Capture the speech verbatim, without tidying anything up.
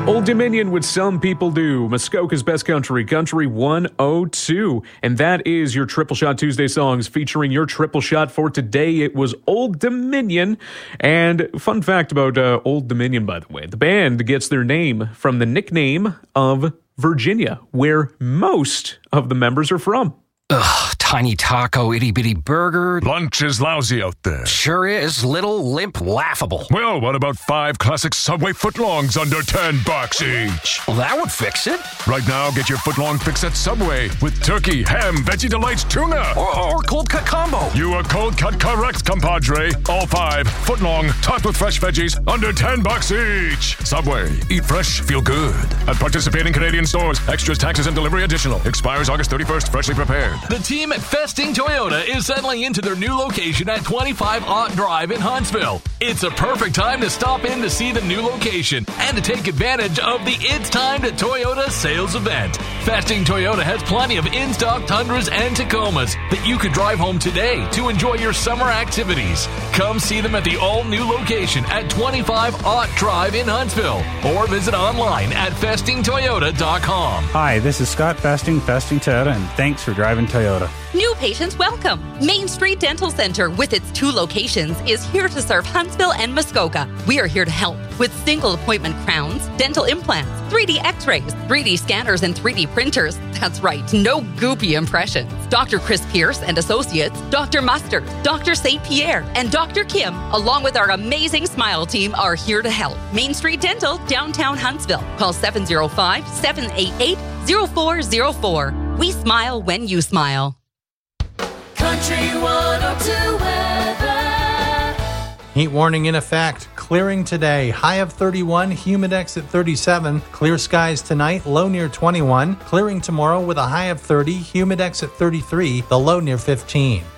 Old Dominion, which some people do. Muskoka's Best Country, Country one oh two. And that is your Triple Shot Tuesday songs featuring your Triple Shot for today. It was Old Dominion. And fun fact about uh, Old Dominion, by the way, the band gets their name from the nickname of Virginia, where most of the members are from. Ugh, tiny taco, itty-bitty burger. Lunch is lousy out there. Sure is. Little, limp, laughable. Well, what about five classic Subway footlongs under ten bucks each? Well, that would fix it. Right now, get your footlong fix at Subway with turkey, ham, veggie delights, tuna. Or, or cold cut combo. You are cold cut correct, compadre. All five, footlong, topped with fresh veggies, under ten bucks each. Subway, eat fresh, feel good. At participating Canadian stores, extras, taxes, and delivery additional. Expires August thirty-first, freshly prepared. The team at Festing Toyota is settling into their new location at twenty-five Ott Drive in Huntsville. It's a perfect time to stop in to see the new location and to take advantage of the It's Time to Toyota sales event. Festing Toyota has plenty of in-stock Tundras and Tacomas that you could drive home today to enjoy your summer activities. Come see them at the all-new location at twenty-five Ott Drive in Huntsville or visit online at festing toyota dot com. Hi, this is Scott Festing, Festing Toyota, and thanks for driving Toyota. New patients welcome. Main Street Dental Center, with its two locations, is here to serve Huntsville and Muskoka. We are here to help with single appointment crowns, dental implants, three D x-rays, three D scanners, and three D printers. That's right, no goopy impressions. Doctor Chris Pierce and Associates, Doctor Mustard, Doctor Saint Pierre, and Doctor Kim, along with our amazing Smile team, are here to help. Main Street Dental, downtown Huntsville. Call seven oh five, seven eight eight, oh four oh four. We smile when you smile. Country one oh two weather. Heat warning in effect. Clearing today. High of thirty-one, humidex at thirty-seven. Clear skies tonight, low near twenty-one. Clearing tomorrow with a high of thirty, humidex at thirty-three, the low near fifteen.